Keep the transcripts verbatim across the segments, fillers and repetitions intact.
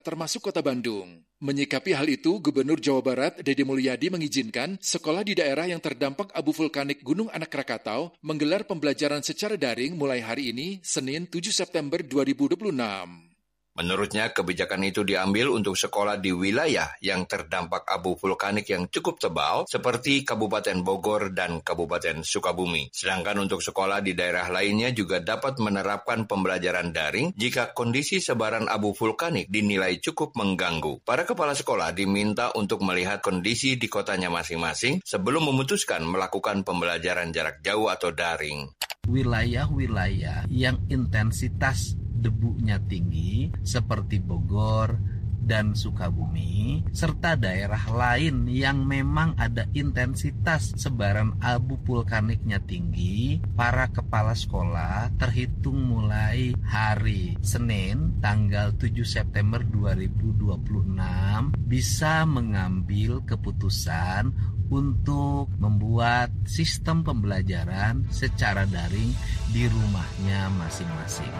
termasuk Kota Bandung. Menyikapi hal itu, Gubernur Jawa Barat Deddy Mulyadi mengizinkan sekolah di daerah yang terdampak abu vulkanik Gunung Anak Krakatau menggelar pembelajaran secara daring mulai hari ini, Senin tujuh September dua ribu dua puluh enam. Menurutnya, kebijakan itu diambil untuk sekolah di wilayah yang terdampak abu vulkanik yang cukup tebal seperti Kabupaten Bogor dan Kabupaten Sukabumi. Sedangkan untuk sekolah di daerah lainnya juga dapat menerapkan pembelajaran daring jika kondisi sebaran abu vulkanik dinilai cukup mengganggu. Para kepala sekolah diminta untuk melihat kondisi di kotanya masing-masing sebelum memutuskan melakukan pembelajaran jarak jauh atau daring. Wilayah-wilayah yang intensitas debunya tinggi seperti Bogor dan Sukabumi, serta daerah lain yang memang ada intensitas sebaran abu vulkaniknya tinggi, para kepala sekolah terhitung mulai hari Senin tanggal tujuh September dua ribu dua puluh enam bisa mengambil keputusan untuk membuat sistem pembelajaran secara daring di rumahnya masing-masing.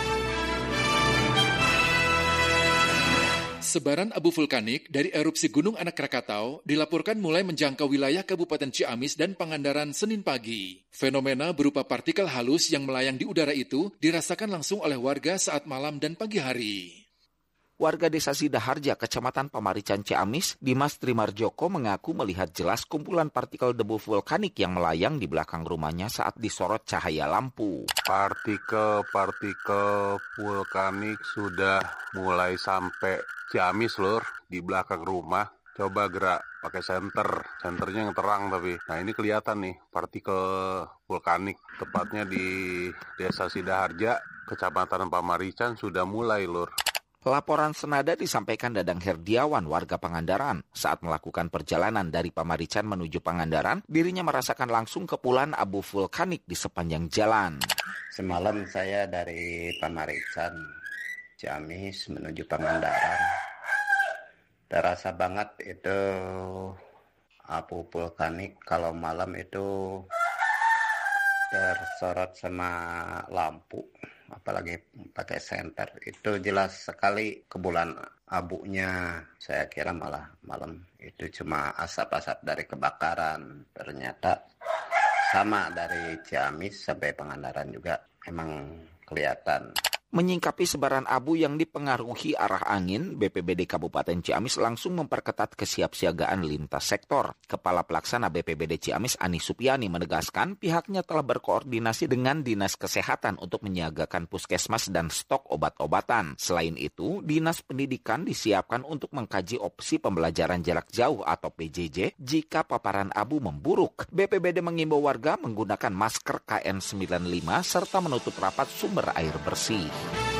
Sebaran abu vulkanik dari erupsi Gunung Anak Krakatau dilaporkan mulai menjangkau wilayah Kabupaten Ciamis dan Pangandaran Senin pagi. Fenomena berupa partikel halus yang melayang di udara itu dirasakan langsung oleh warga saat malam dan pagi hari. Warga Desa Sidaharja, Kecamatan Pamarican, Ciamis, Dimas Trimarjoko mengaku melihat jelas kumpulan partikel debu vulkanik yang melayang di belakang rumahnya saat disorot cahaya lampu. Partikel-partikel vulkanik sudah mulai sampai Ciamis, lur, di belakang rumah. Coba gerak pakai senter, senternya yang terang tapi. Nah ini kelihatan nih partikel vulkanik, tepatnya di Desa Sidaharja, Kecamatan Pamarican sudah mulai, lur. Laporan senada disampaikan Dadang Herdiawan, warga Pangandaran. Saat melakukan perjalanan dari Pamarican menuju Pangandaran, dirinya merasakan langsung kepulan abu vulkanik di sepanjang jalan. Semalam saya dari Pamarican, Ciamis menuju Pangandaran. Terasa banget itu abu vulkanik kalau malam itu tersorot sama lampu. Apalagi pakai senter, itu jelas sekali kebulan abunya. Saya kira malah malam itu cuma asap-asap dari kebakaran. Ternyata sama dari Ciamis sampai Pangandaran juga emang kelihatan. Menyingkapi sebaran abu yang dipengaruhi arah angin, B P B D Kabupaten Ciamis langsung memperketat kesiapsiagaan lintas sektor. Kepala Pelaksana B P B D Ciamis Ani Supiani menegaskan pihaknya telah berkoordinasi dengan Dinas Kesehatan untuk menyiagakan puskesmas dan stok obat-obatan. Selain itu, Dinas Pendidikan disiapkan untuk mengkaji opsi pembelajaran jarak jauh atau P J J jika paparan abu memburuk. B P B D mengimbau warga menggunakan masker K N sembilan puluh lima serta menutup rapat sumber air bersih.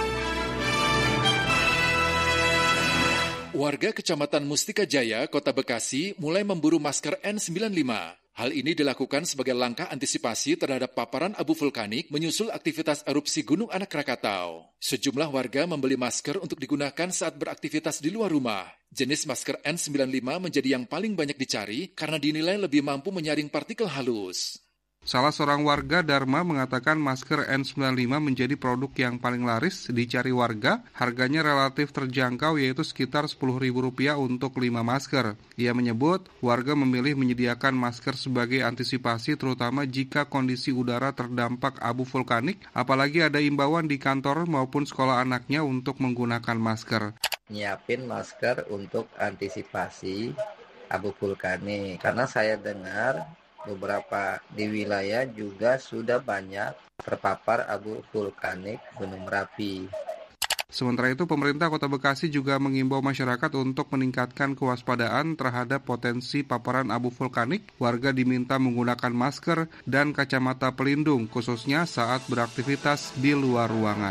Warga Kecamatan Mustika Jaya, Kota Bekasi, mulai memburu masker N sembilan puluh lima. Hal ini dilakukan sebagai langkah antisipasi terhadap paparan abu vulkanik menyusul aktivitas erupsi Gunung Anak Krakatau. Sejumlah warga membeli masker untuk digunakan saat beraktivitas di luar rumah. Jenis masker N sembilan puluh lima menjadi yang paling banyak dicari karena dinilai lebih mampu menyaring partikel halus. Salah seorang warga Dharma mengatakan masker N sembilan puluh lima menjadi produk yang paling laris dicari warga. Harganya relatif terjangkau yaitu sekitar sepuluh ribu rupiah untuk lima masker. Ia menyebut warga memilih menyediakan masker sebagai antisipasi terutama jika kondisi udara terdampak abu vulkanik. Apalagi ada imbauan di kantor maupun sekolah anaknya untuk menggunakan masker. Nyiapin masker untuk antisipasi abu vulkanik. Karena saya dengar beberapa di wilayah juga sudah banyak terpapar abu vulkanik Gunung Merapi. Sementara itu, pemerintah Kota Bekasi juga mengimbau masyarakat untuk meningkatkan kewaspadaan terhadap potensi paparan abu vulkanik. Warga diminta menggunakan masker dan kacamata pelindung, khususnya saat beraktivitas di luar ruangan.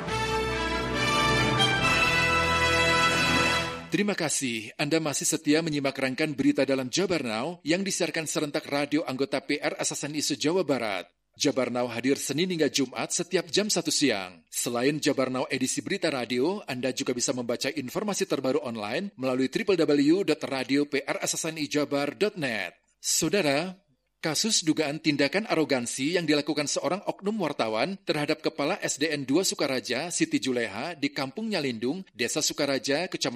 Terima kasih, Anda masih setia menyimak rangkaian berita dalam Jabar Now yang disiarkan serentak radio anggota P R Asasan Isu Jawa Barat. Jabar Now hadir Senin hingga Jumat setiap jam satu siang. Selain Jabar Now edisi berita radio, Anda juga bisa membaca informasi terbaru online melalui w w w dot radio p r asasan i jabar dot net. Saudara, kasus dugaan tindakan arogansi yang dilakukan seorang oknum wartawan terhadap Kepala S D N dua Sukaraja, Siti Juleha, di Kampung Nyalindung, Desa Sukaraja, Kecamatan